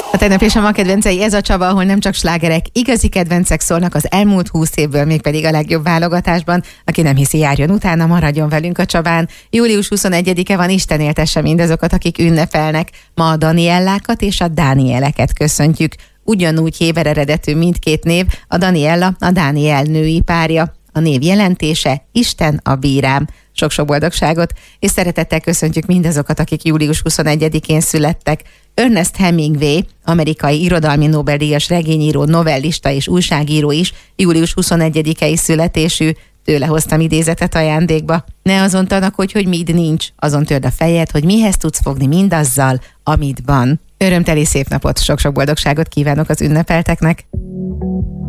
A tegnap és a ma kedvencei, ez a Csaba, ahol nem csak slágerek, igazi kedvencek szólnak az elmúlt 20 évből, mégpedig a legjobb válogatásban. Aki nem hiszi, járjon utána, maradjon velünk a Csabán. Július 21-e van, Isten éltesse mindazokat, akik ünnepelnek. Ma a Daniellákat és a Dánieleket köszöntjük. Ugyanúgy héber eredetű mindkét név, a Daniella a Dániel női párja. A név jelentése Isten a bírám. Sok-sok boldogságot, és szeretettel köszöntjük mindazokat, akik július 21-én születtek. Ernest Hemingway, amerikai irodalmi Nobel-díjas regényíró, novellista és újságíró is július 21-i születésű, tőle hoztam idézetet ajándékba. Ne azon tanakodj, hogy mit nincs, azon törd a fejed, hogy mihez tudsz fogni mindazzal, amit van. Örömteli szép napot, sok-sok boldogságot kívánok az ünnepelteknek!